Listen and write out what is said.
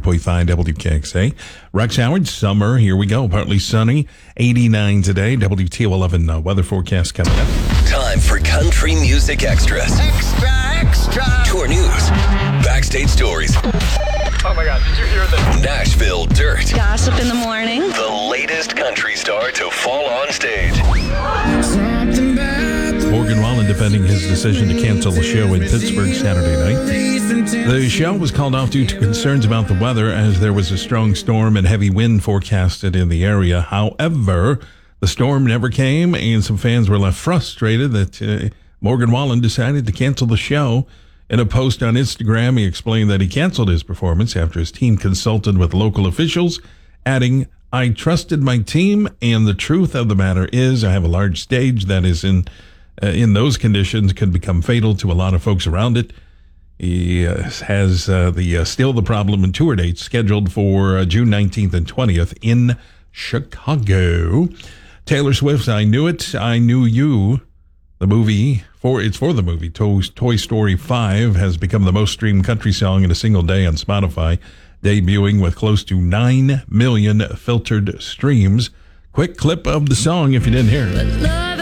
98.5 WKXA. Rex Howard, summer, here we go. Partly sunny, 89 today. WTO11 weather forecast coming up. Time for Country Music Extras. Extra! Tour news, backstage stories, Oh my God, did you hear that? Nashville dirt, Gossip in the morning. the latest country star to fall on stage. Morgan Wallen defending his decision to cancel the show in Pittsburgh Saturday night. The show was called off due to concerns about the weather as there was a strong storm and heavy wind forecasted in the area. However, the storm never came and some fans were left frustrated that Morgan Wallen decided to cancel the show. In a post on Instagram, he explained that he canceled his performance after his team consulted with local officials, adding, "I trusted my team, and the truth of the matter is I have a large stage that is in those conditions could become fatal to a lot of folks around it." He has the Still the Problem and tour dates scheduled for June 19th and 20th in Chicago. Taylor Swift's I Knew It, I Knew You, the movie, it's for the movie Toy Story 5 has become the most streamed country song in a single day on Spotify, debuting with close to 9 million filtered streams. Quick clip of the song if you didn't hear it.